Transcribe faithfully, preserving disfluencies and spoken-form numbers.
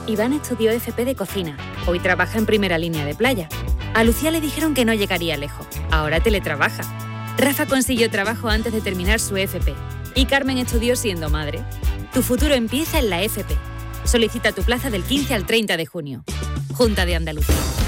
Iván estudió F P de cocina. Hoy trabaja en primera línea de playa. A Lucía le dijeron que no llegaría lejos. Ahora teletrabaja. Rafa consiguió trabajo antes de terminar su F P. Y Carmen estudió siendo madre. Tu futuro empieza en la F P. Solicita tu plaza del quince al treinta de junio. Junta de Andalucía.